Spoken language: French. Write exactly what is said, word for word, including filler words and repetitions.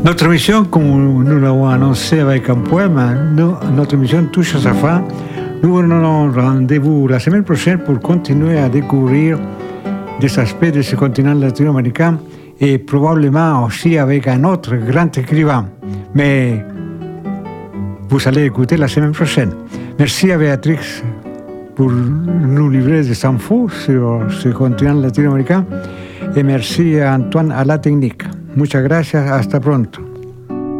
Notre mission, comme nous l'avons annoncé avec un poème, no- notre mission touche à sa fin. Nous vous donnons rendez-vous la semaine prochaine pour continuer à découvrir des aspects de ce continent latino-américain et probablement aussi avec un autre grand écrivain. Mais vous allez écouter la semaine prochaine. Merci à Béatrix pour nous livrer des infos sur ce continent latino-américain et merci à Antoine à la technique. Muchas gracias, hasta pronto.